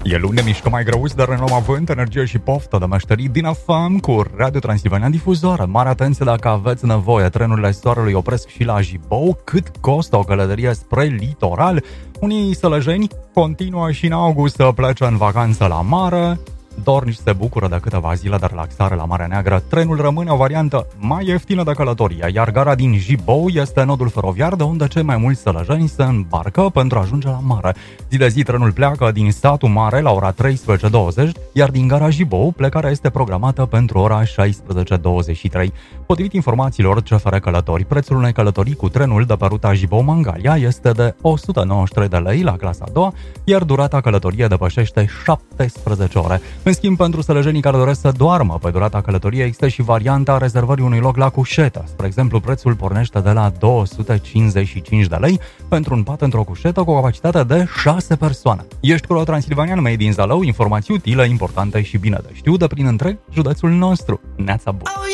E luni, ne mișcă mai greuți, dar renom având energie și poftă de meșterii din FM cu Radio Transilvania Difuzoră. Mare atenție dacă aveți nevoie, trenurile soarelui opresc și la Jibou. Cât costă o călătorie spre litoral? Unii sălăjeni continuă și în august să plece în vacanță la mare. Dornici se bucură de câteva zile de relaxare la Marea Neagră. Trenul rămâne o variantă mai ieftină de călătorie, iar gara din Jibou este nodul feroviar de unde cei mai mulți sălăjeni se îmbarcă pentru a ajunge la mare. Zi de zi trenul pleacă din satul mare la ora 13:20, iar din gara Jibou plecarea este programată pentru ora 16:23. Potrivit informațiilor CFR Călători, prețul unei călătorii cu trenul de pe ruta Jibou-Mangalia este de 193 de lei la clasa a doua, iar durata călătoriei depășește 17 ore. În schimb, pentru sălăjenii care doresc să doarmă pe durata călătoriei, există și varianta rezervării unui loc la cușetă. Spre exemplu, prețul pornește de la 255 de lei pentru un pat într-o cușetă cu o capacitate de 6 persoane. Ești cu Transilvanian, made in Zalău, informații utile, importante și bine de știut de prin întreg județul nostru. Neața bună!